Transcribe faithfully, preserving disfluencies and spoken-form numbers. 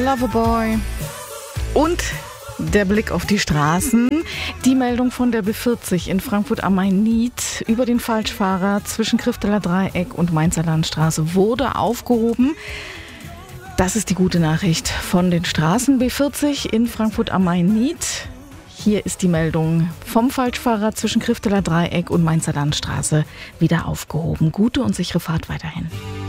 Loverboy und der Blick auf die Straßen. Die Meldung von der B vierzig in Frankfurt am Main-Nied über den Falschfahrer zwischen Krifteler Dreieck und Mainzer Landstraße wurde aufgehoben. Das ist die gute Nachricht von den Straßen B vierzig in Frankfurt am Main-Nied. Hier ist die Meldung vom Falschfahrer zwischen Krifteler Dreieck und Mainzer Landstraße wieder aufgehoben. Gute und sichere Fahrt weiterhin.